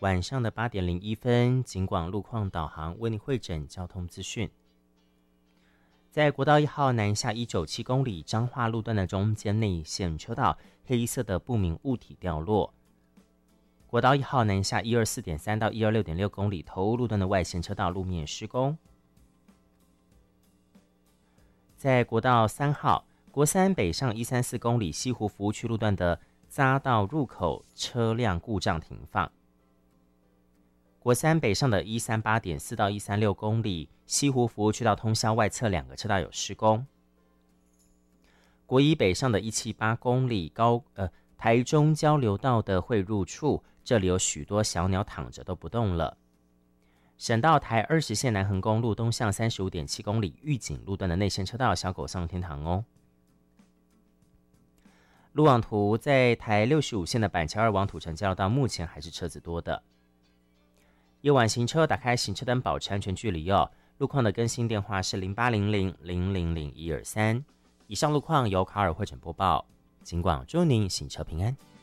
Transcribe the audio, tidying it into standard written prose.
晚上的8点01分，警广路况导航为你汇整交通资讯。在国道1号南下197公里彰化路段的中间内线车道，黑色的不明物体掉落。国道1号南下124.3到126.6公里头屋路段的外线车道路面施工。在国道3号国三北上134公里西湖服务区路段的匝道入口车辆故障停放。国三北上的138.4到136公里西湖服务区道通宵外侧2个车道有施工。国一北上的178公里台中交流道的汇入处，这里有许多小鸟躺着都不动了。省道台20线南横公路东向35.7公里玉井路段的内线车道小狗上天堂哦。路网图在台65线的板桥2往土城交流道目前还是车子多的。夜晚行车打开行车灯，保持安全距离哦。路况的更新电话是0800000123。以上路况由卡尔汇整播报，警广祝您行车平安。